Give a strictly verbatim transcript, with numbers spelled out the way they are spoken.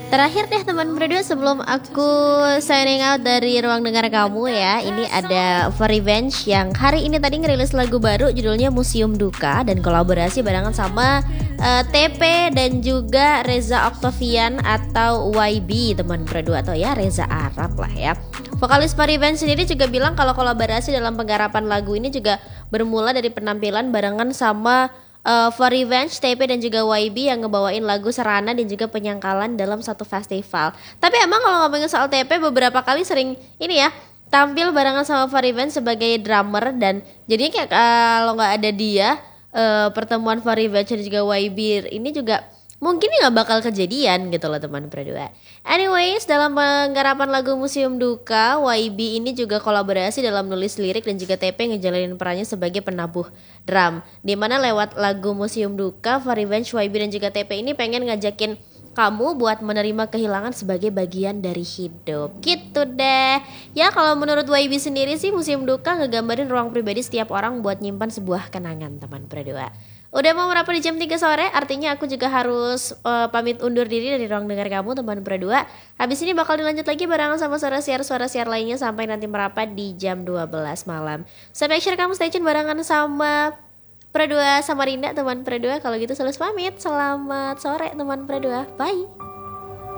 Terakhir deh teman berdua sebelum aku signing out dari ruang dengar kamu ya. Ini ada For Revenge yang hari ini tadi ngerilis lagu baru judulnya Museum Duka dan kolaborasi barengan sama uh, T P dan juga Reza Octavian atau Y B teman berdua, atau ya Reza Arab lah ya. Vokalis For Revenge sendiri juga bilang kalau kolaborasi dalam penggarapan lagu ini juga bermula dari penampilan barengan sama Uh, For Revenge, T P dan juga Y B yang ngebawain lagu Serana dan juga Penyangkalan dalam satu festival. Tapi emang kalau ngomongin soal T P beberapa kali sering ini ya tampil barengan sama For Revenge sebagai drummer, dan jadinya kayak kalau nggak ada dia uh, pertemuan For Revenge dan juga Y B ini juga mungkin nggak bakal kejadian gitu loh teman berdua. Anyways, dalam penggarapan lagu Museum Duka, Y B ini juga kolaborasi dalam nulis lirik dan juga T P ngejalanin perannya sebagai penabuh drum. Dimana lewat lagu Museum Duka, For Revenge, Y B dan juga T P ini pengen ngajakin kamu buat menerima kehilangan sebagai bagian dari hidup. Gitu deh. Ya kalau menurut Y B sendiri sih Museum Duka ngegambarin ruang pribadi setiap orang buat nyimpan sebuah kenangan teman berdua. Udah mau merapat di jam tiga sore, artinya aku juga harus uh, pamit undur diri dari ruang dengar kamu teman berdua. Habis ini bakal dilanjut lagi barengan sama suara siar-suara siar lainnya sampai nanti merapat di jam dua belas malam. So make sure kamu stay tune barengan sama Perdua Samarinda teman Perdua. Kalau gitu selalu pamit. Selamat sore teman Perdua. Bye.